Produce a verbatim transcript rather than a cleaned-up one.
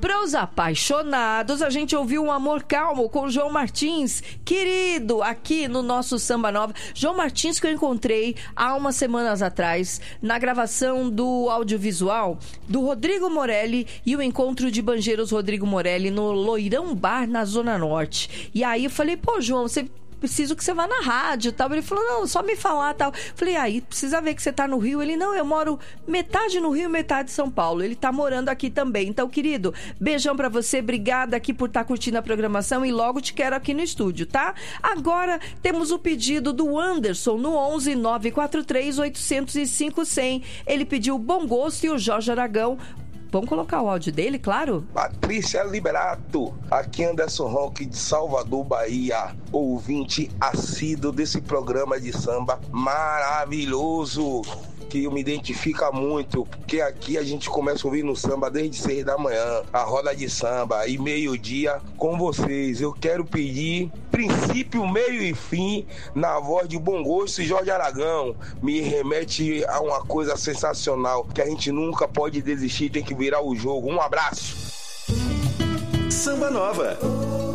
Pros apaixonados, a gente ouviu Um Amor Calmo com João Martins, querido, aqui no nosso Samba Nova. João Martins, que eu encontrei há umas semanas atrás, na gravação do audiovisual do Rodrigo Morelli e o encontro de Banjeiros Rodrigo Morelli no Loirão Bar, na Zona Norte. E aí eu falei, pô, João, você... preciso que você vá na rádio e tal. Ele falou, não, só me falar tal. Falei, aí, precisa ver que você tá no Rio. Ele, não, eu moro metade no Rio, metade em São Paulo. Ele tá morando aqui também. Então, querido, beijão pra você. Obrigada aqui por estar curtindo a programação e logo te quero aqui no estúdio, tá? Agora, temos o pedido do Anderson no onze nove quatro três oito zero cinco zero zero. Ele pediu Bom Gosto e o Jorge Aragão. Vamos colocar o áudio dele, claro? Patrícia Liberato, aqui Anderson Roque de Salvador, Bahia, ouvinte assíduo desse programa de samba maravilhoso, que me identifica muito, porque aqui a gente começa a ouvir no samba desde seis da manhã, a roda de samba, e meio-dia com vocês. Eu quero pedir princípio, meio e fim na voz de Bom Gosto e Jorge Aragão. Me remete a uma coisa sensacional, que a gente nunca pode desistir, tem que virar o jogo. Um abraço. Samba Nova.